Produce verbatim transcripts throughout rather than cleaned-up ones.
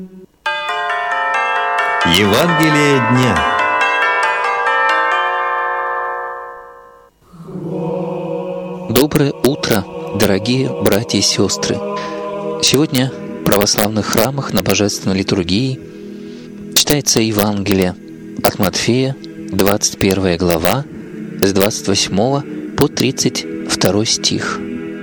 Евангелие дня. Доброе утро, дорогие братья и сестры! Сегодня в православных храмах на Божественной литургии читается Евангелие от Матфея, двадцать первая глава, с двадцать восьмого по тридцать второй стих.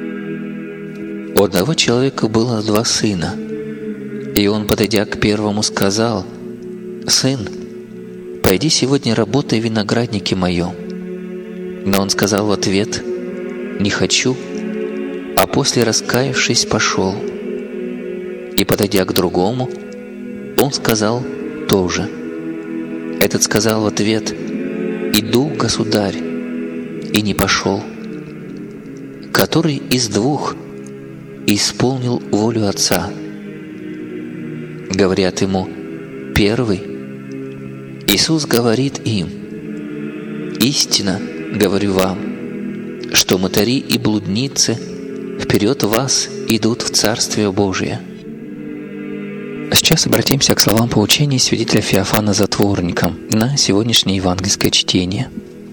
У одного человека было два сына, и он, подойдя к первому, сказал: «Сын, пойди сегодня работай в винограднике моем». Но он сказал в ответ: «Не хочу», а после, раскаявшись, пошел. И, подойдя к другому, он сказал тоже. Этот сказал в ответ: «Иду, государь», и не пошел. Который из двух исполнил волю отца? Говорят ему: первый. Иисус говорит им: «Истинно говорю вам, что мытари и блудницы вперед вас идут в Царствие Божие». Сейчас обратимся к словам поучения святителя Феофана Затворника на сегодняшнее евангельское чтение.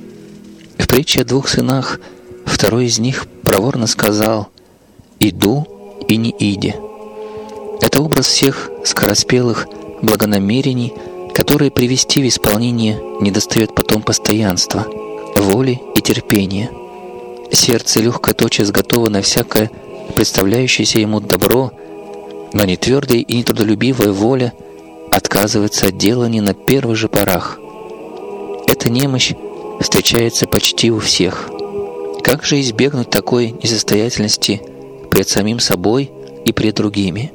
В притче о двух сынах второй из них проворно сказал: «Иду и не иди». Это образ всех скороспелых благонамерений, которые привести в исполнение недостает потом постоянства, воли и терпения. Сердце легкое тотчас готово на всякое представляющееся ему добро, но не твердая и не трудолюбивая воля отказывается от делания на первых же порах. Эта немощь встречается почти у всех. Как же избегнуть такой несостоятельности пред самим собой и пред другими?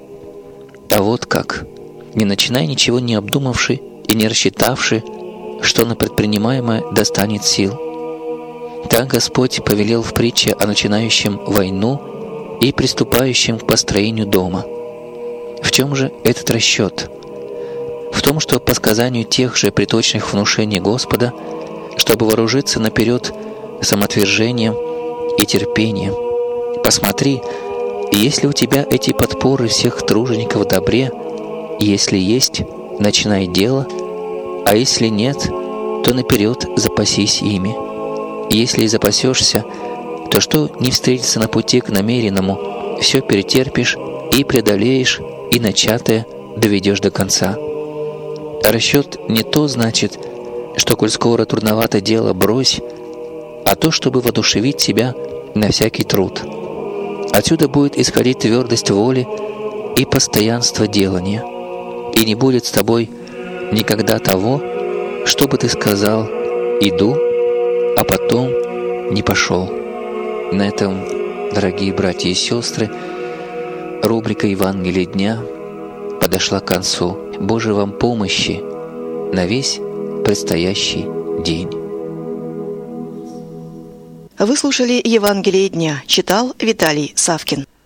А вот как: не начинай ничего не обдумавши и не рассчитавши, что на предпринимаемое достанет сил. Так Господь повелел в притче о начинающем войну и приступающем к построению дома. В чем же этот расчет? В том, что по сказанию тех же приточных внушений Господа, чтобы вооружиться наперед самоотвержением и терпением. Посмотри, есть ли у тебя эти подпоры всех тружеников в добре, и если есть, начинай дело, а если нет, то наперед запасись ими. И если и запасешься, то что не встретится на пути к намеренному, все перетерпишь и преодолеешь, и начатое доведешь до конца. Расчет не то значит, что коль скоро трудновато дело, брось, а то, чтобы воодушевить себя на всякий труд. Отсюда будет исходить твердость воли и постоянство делания, и не будет с тобой никогда того, чтобы ты сказал: «Иду», а потом не пошел. На этом, дорогие братья и сестры, рубрика Евангелия дня подошла к концу. Божьей вам помощи на весь предстоящий день. Вы слушали Евангелие дня. Читал Виталий Савкин.